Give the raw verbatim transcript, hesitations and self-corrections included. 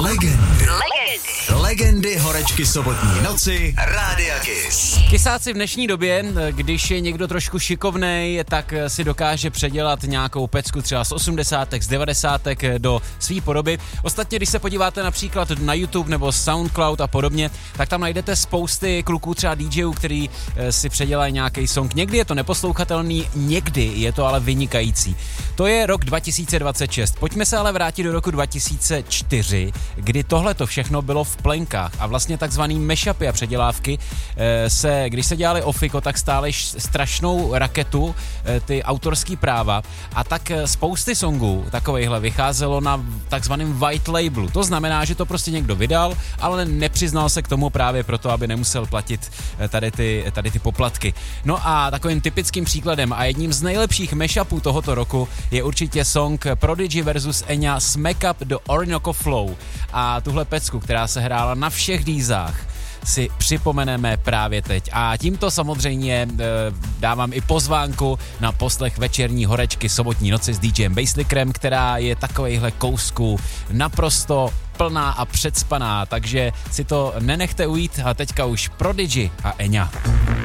Legendy. Legendy. Legendy horečky sobotní noci Rádia Kiss. Kysáci v dnešní době, když je někdo trošku šikovnej, tak si dokáže předělat nějakou pecku třeba z osmdesátek, z devadesátek do své podoby. Ostatně, když se podíváte například na YouTube nebo SoundCloud a podobně, tak tam najdete spousty kluků, třeba DJů, který si předělají nějaký song. Někdy je to neposlouchatelný, někdy je to ale vynikající. To je rok dva tisíce dvacet šest. Pojďme se ale vrátit do roku dva tisíce čtyři, kdy tohle to všechno bylo v plenkách a vlastně takzvaný mashupy a předělávky se, když se dělali ofiko, tak stály strašnou raketu ty autorský práva a tak spousty songů takovejhle vycházelo na takzvaném white labelu. To znamená, že to prostě někdo vydal, ale nepřiznal se k tomu právě proto, aby nemusel platit tady ty, tady ty poplatky. No a takovým typickým příkladem a jedním z nejlepších mashupů tohoto roku je určitě song Prodigy versus Enya Smack Up the Orinoco Flow. A tuhle pecku, která se hrála na všech dízách, si připomeneme právě teď. A tímto samozřejmě e, dávám i pozvánku na poslech večerní horečky sobotní noci s DJem Basslickerem, která je takovejhle kousku naprosto plná a předspaná, takže si to nenechte ujít a teďka už Prodigy a Enya.